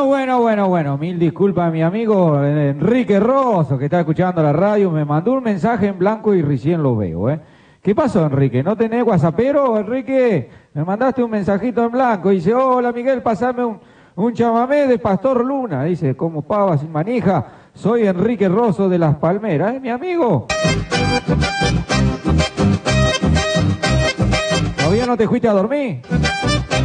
Bueno. Mil disculpas, mi amigo Enrique Rosso, que está escuchando la radio, me mandó un mensaje en blanco y recién lo veo, ¿eh? ¿Qué pasó, Enrique? ¿No tenés WhatsAppero, Enrique? Me mandaste un mensajito en blanco. Dice, hola, Miguel, pasame un chamamé de Pastor Luna. Dice, como pava sin manija, soy Enrique Rosso de Las Palmeras, ¿eh, mi amigo? ¿Todavía no te fuiste a dormir?